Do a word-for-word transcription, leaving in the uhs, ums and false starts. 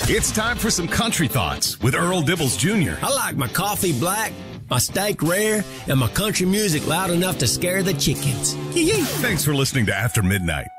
It's time for some country thoughts with Earl Dibbles Junior I like my coffee black, my steak rare, and my country music loud enough to scare the chickens. Thanks for listening to After Midnight.